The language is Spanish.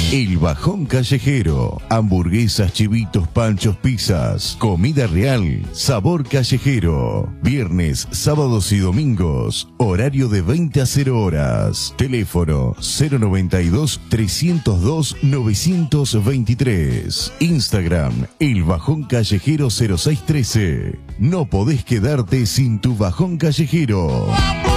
El Bajón Callejero. Hamburguesas, chivitos, panchos, pizzas. Comida real. Sabor callejero. Viernes, sábados y domingos. Horario de 20 a 0 horas. Teléfono 092-302-923. Instagram, El Bajón Callejero 0613. No podés quedarte sin tu Bajón Callejero.